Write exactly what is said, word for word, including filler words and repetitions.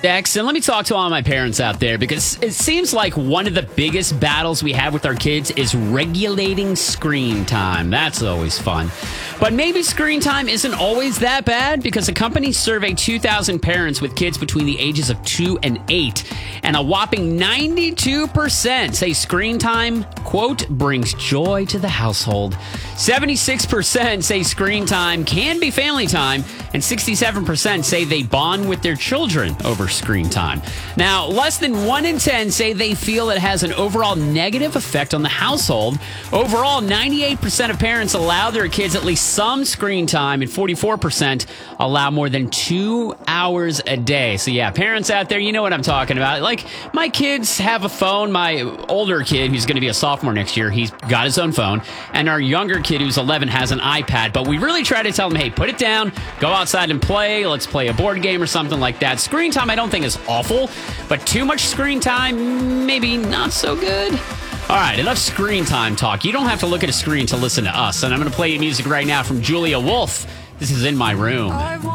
Dex, and let me talk to all my parents out there because it seems like one of the biggest battles we have with our kids is regulating screen time. That's always fun. But maybe screen time isn't always that bad because a company surveyed two thousand parents with kids between the ages of two and eight, and a whopping ninety-two percent say screen time, quote, brings joy to the household. seventy-six percent say screen time can be family time, and sixty-seven percent say they bond with their children over screen time. Now, less than one in ten say they feel it has an overall negative effect on the household. Overall, ninety-eight percent of parents allow their kids at least some screen time, and forty-four percent allow more than two hours a day. So yeah, parents out there, you know what I'm talking about. Like, my kids have a phone. My older kid, who's going to be a sophomore next year, he's got his own phone, and our younger kid, who's eleven, has an iPad. But we really try to tell them, hey, put it down, go outside and play. Let's play a board game or something like that. Screen time, I don't think is awful, but too much screen time, maybe not so good. All right, enough screen time talk. You don't have to look at a screen to listen to us. And I'm going to play you music right now from Julia Wolf. This is In My Room.